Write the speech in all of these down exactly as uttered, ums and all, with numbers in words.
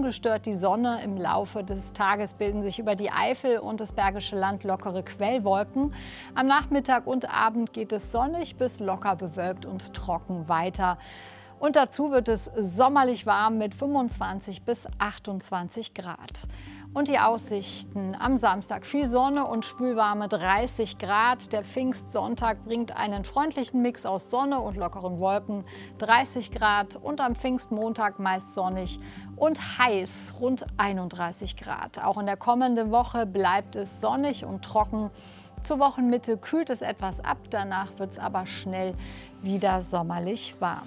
ungestört die Sonne. Im Laufe des Tages bilden sich über die Eifel und das Bergische Land lockere Quellwolken. Am Nachmittag und Abend geht es sonnig bis locker bewölkt und trocken weiter. Und dazu wird es sommerlich warm mit fünfundzwanzig bis achtundzwanzig Grad. Und die Aussichten: am Samstag viel Sonne und schwülwarme dreißig Grad. Der Pfingstsonntag bringt einen freundlichen Mix aus Sonne und lockeren Wolken, dreißig Grad. Und am Pfingstmontag meist sonnig und heiß, rund einunddreißig Grad. Auch in der kommenden Woche bleibt es sonnig und trocken. Zur Wochenmitte kühlt es etwas ab, danach wird es aber schnell wieder sommerlich warm.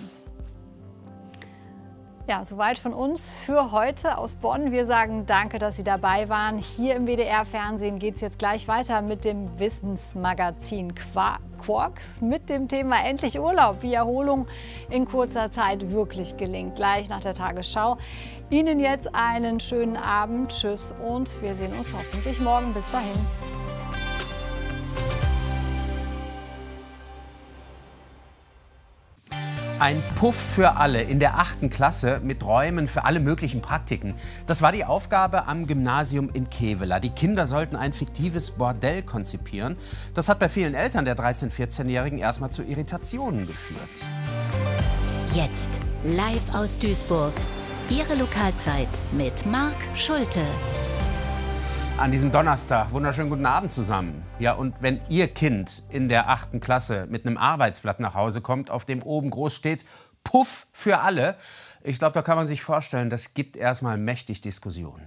Ja, soweit von uns für heute aus Bonn. Wir sagen danke, dass Sie dabei waren. Hier im W D R-Fernsehen geht es jetzt gleich weiter mit dem Wissensmagazin Quarks mit dem Thema Endlich Urlaub, wie Erholung in kurzer Zeit wirklich gelingt. Gleich nach der Tagesschau. Ihnen jetzt einen schönen Abend. Tschüss und wir sehen uns hoffentlich morgen. Bis dahin. Ein Puff für alle in der achten Klasse mit Räumen für alle möglichen Praktiken. Das war die Aufgabe am Gymnasium in Kevela. Die Kinder sollten ein fiktives Bordell konzipieren. Das hat bei vielen Eltern der dreizehn-, vierzehnjährigen erstmal zu Irritationen geführt. Jetzt live aus Duisburg. Ihre Lokalzeit mit Marc Schulte. An diesem Donnerstag, wunderschönen guten Abend zusammen. Ja, und wenn Ihr Kind in der achten Klasse mit einem Arbeitsblatt nach Hause kommt, auf dem oben groß steht, Puff für alle, ich glaube, da kann man sich vorstellen, das gibt erstmal mächtig Diskussionen.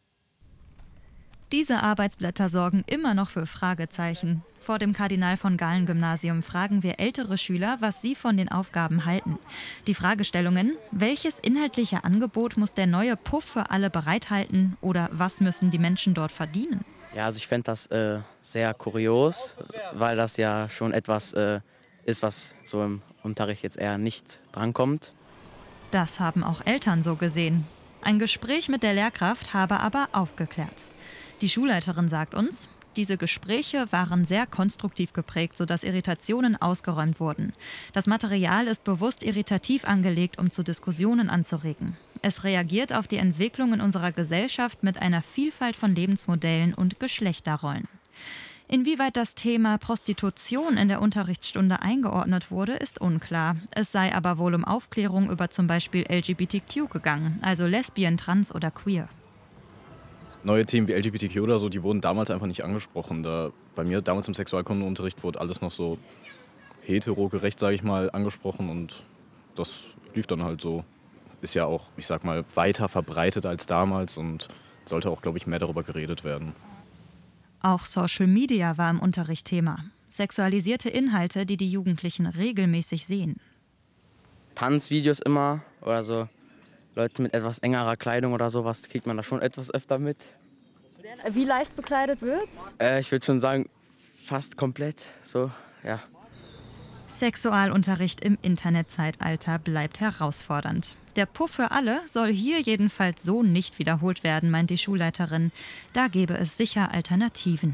Diese Arbeitsblätter sorgen immer noch für Fragezeichen. Vor dem Kardinal von Galen Gymnasium fragen wir ältere Schüler, was sie von den Aufgaben halten. Die Fragestellungen: Welches inhaltliche Angebot muss der neue Puff für alle bereithalten oder was müssen die Menschen dort verdienen? Ja, also ich fände das äh, sehr kurios, weil das ja schon etwas äh, ist, was so im Unterricht jetzt eher nicht drankommt. Das haben auch Eltern so gesehen. Ein Gespräch mit der Lehrkraft habe aber aufgeklärt. Die Schulleiterin sagt uns, diese Gespräche waren sehr konstruktiv geprägt, sodass Irritationen ausgeräumt wurden. Das Material ist bewusst irritativ angelegt, um zu Diskussionen anzuregen. Es reagiert auf die Entwicklung in unserer Gesellschaft mit einer Vielfalt von Lebensmodellen und Geschlechterrollen. Inwieweit das Thema Prostitution in der Unterrichtsstunde eingeordnet wurde, ist unklar. Es sei aber wohl um Aufklärung über zum Beispiel L G B T Q gegangen, also Lesbien, Trans oder Queer. Neue Themen wie L G B T Q oder so, die wurden damals einfach nicht angesprochen. Da, bei mir damals im Sexualkundeunterricht wurde alles noch so heterogerecht, sage ich mal, angesprochen und das lief dann halt so. Ist ja auch, ich sag mal, weiter verbreitet als damals und sollte auch, glaube ich, mehr darüber geredet werden. Auch Social Media war im Unterricht Thema. Sexualisierte Inhalte, die die Jugendlichen regelmäßig sehen. Tanzvideos immer oder so. Leute mit etwas engerer Kleidung oder sowas kriegt man da schon etwas öfter mit. Wie leicht bekleidet wird's? Äh, ich würde schon sagen, fast komplett. So, ja. Sexualunterricht im Internetzeitalter bleibt herausfordernd. Der Puff für alle soll hier jedenfalls so nicht wiederholt werden, meint die Schulleiterin. Da gäbe es sicher Alternativen.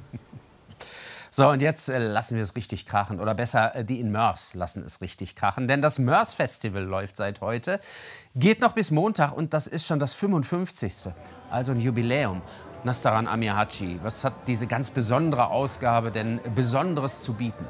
So, und jetzt äh, lassen wir es richtig krachen. Oder besser, äh, die in Mörs lassen es richtig krachen. Denn das Mörs-Festival läuft seit heute. Geht noch bis Montag und das ist schon das fünfundfünfzigste. Also ein Jubiläum. Nastaran Amirhaci, was hat diese ganz besondere Ausgabe denn Besonderes zu bieten?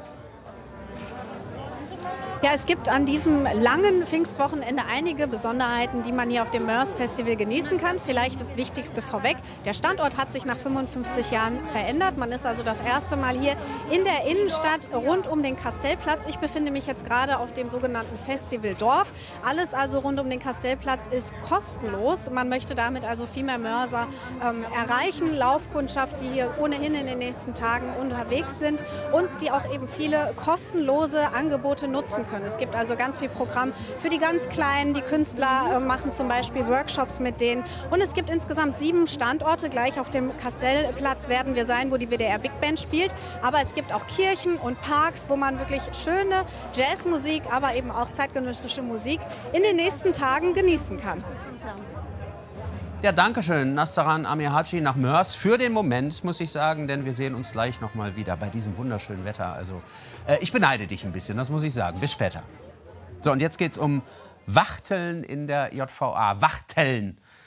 Ja, es gibt an diesem langen Pfingstwochenende einige Besonderheiten, die man hier auf dem Mörs Festival genießen kann. Vielleicht das Wichtigste vorweg: Der Standort hat sich nach fünfundfünfzig Jahren verändert. Man ist also das erste Mal hier in der Innenstadt rund um den Kastellplatz. Ich befinde mich jetzt gerade auf dem sogenannten Festivaldorf. Alles also rund um den Kastellplatz ist kostenlos. Man möchte damit also viel mehr Mörser ähm, erreichen. Laufkundschaft, die hier ohnehin in den nächsten Tagen unterwegs sind und die auch eben viele kostenlose Angebote nutzen können. Es gibt also ganz viel Programm für die ganz Kleinen. Die Künstler äh, machen zum Beispiel Workshops mit denen. Und es gibt insgesamt sieben Standorte. Gleich auf dem Kastellplatz werden wir sein, wo die W D R Big Band spielt. Aber es gibt auch Kirchen und Parks, wo man wirklich schöne Jazzmusik, aber eben auch zeitgenössische Musik in den nächsten Tagen genießen kann. Ja, danke schön, Nastaran Amirhaci nach Mörs. Für den Moment, muss ich sagen, denn wir sehen uns gleich noch mal wieder bei diesem wunderschönen Wetter. Also, äh, ich beneide dich ein bisschen, das muss ich sagen. Bis später. So, und jetzt geht's um Wachteln in der J V A. Wachteln.